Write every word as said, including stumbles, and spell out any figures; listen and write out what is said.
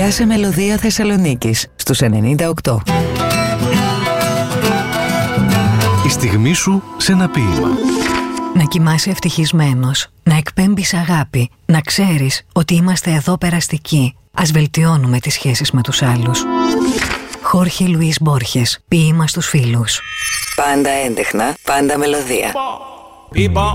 Πιάσε μελωδία Θεσσαλονίκης στους ενενήντα οκτώ. Η στιγμή σου σε ένα ποίημα. Να κοιμάσαι ευτυχισμένος, να εκπέμπεις αγάπη, να ξέρεις ότι είμαστε εδώ περαστικοί. Ας βελτιώνουμε τις σχέσεις με τους άλλους. Χόρχε Λουίς Μπόρχες, ποίημα στους φίλους. Πάντα έντεχνα, πάντα μελωδία.